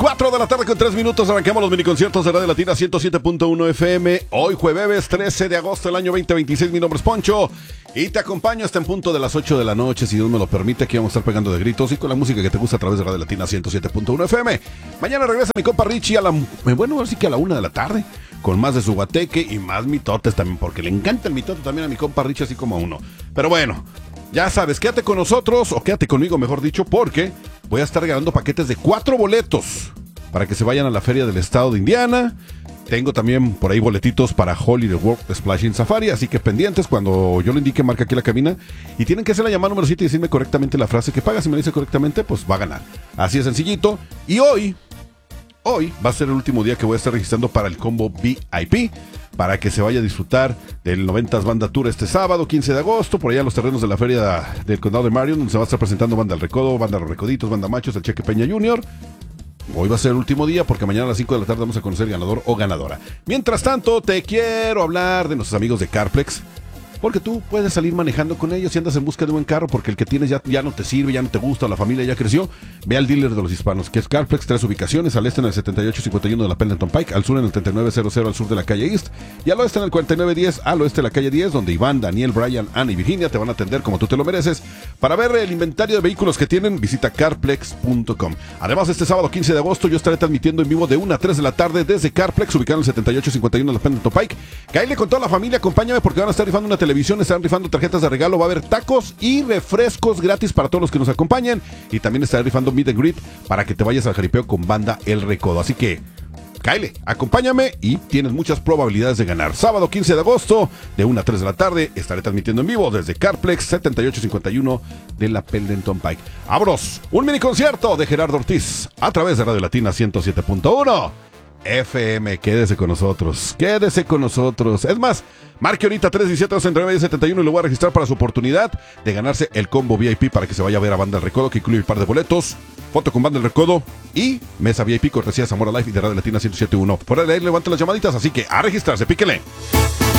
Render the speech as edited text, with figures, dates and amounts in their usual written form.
4 de la tarde con 3 minutos, arrancamos los miniconciertos de Radio Latina 107.1 FM. Hoy jueves 13 de agosto del año 2026, mi nombre es Poncho y te acompaño hasta en punto de las 8 de la noche, si Dios me lo permite. Aquí vamos a estar pegando de gritos y con la música que te gusta a través de Radio Latina 107.1 FM. Mañana regresa mi compa Richie a la 1 de la tarde con más de su guateque y más mitotes también, porque le encanta el mitote también a mi compa Richie, así como a uno. Pero bueno, ya sabes, quédate con nosotros, o quédate conmigo mejor dicho, porque voy a estar regalando paquetes de 4 boletos para que se vayan a la feria del estado de Indiana. Tengo también por ahí boletitos para Holiday World Splashing Safari, así que pendientes, cuando yo lo indique, marca aquí la cabina y tienen que hacer la llamada número 7 y decirme correctamente la frase que paga. Si me dice correctamente, pues va a ganar. Así de sencillito. Y hoy va a ser el último día que voy a estar registrando para el combo VIP, para que se vaya a disfrutar del 90s Banda Tour este sábado, 15 de agosto, por allá en los terrenos de la feria del condado de Marion, donde se va a estar presentando Banda El Recodo, Banda Los Recoditos, Banda Machos, el Cheque Peña Jr. Hoy va a ser el último día porque mañana a las 5 de la tarde vamos a conocer el ganador o ganadora. Mientras tanto, te quiero hablar de nuestros amigos de Carplex, porque tú puedes salir manejando con ellos si andas en busca de un buen carro, porque el que tienes ya no te sirve, ya no te gusta, la familia ya creció. Ve al dealer de los hispanos, que es Carplex, 3 ubicaciones: al este en el 7851 de la Pendleton Pike, al sur en el 3900 al sur de la calle East, y al oeste en el 4910 al oeste de la calle 10, donde Iván, Daniel, Brian, Ana y Virginia te van a atender como tú te lo mereces. Para ver el inventario de vehículos que tienen, visita carplex.com. Además, este sábado 15 de agosto yo estaré transmitiendo en vivo de 1 a 3 de la tarde desde Carplex, ubicado en el 7851 de la Pendleton Pike. Cáele con toda la familia, acompáñame, porque van a estar rifando una televisión, están rifando tarjetas de regalo, va a haber tacos y refrescos gratis para todos los que nos acompañen, y también estaré rifando meet and greet para que te vayas al jaripeo con Banda El Recodo. Así que cáele, acompáñame y tienes muchas probabilidades de ganar. Sábado 15 de agosto de 1 a 3 de la tarde estaré transmitiendo en vivo desde Carplex 7851 de la Pendleton Pike. Abros un mini concierto de Gerardo Ortiz a través de Radio Latina 107.1 FM. Quédese con nosotros, es más, marque ahorita 317-239-71 y lo voy a registrar para su oportunidad de ganarse el combo VIP para que se vaya a ver a Banda El Recodo, que incluye un par de boletos, foto con Banda El Recodo y mesa VIP cortesía de Zamora Life y de Radio Latina 107.1. Fuera de ahí levante las llamaditas, así que a registrarse, píquele.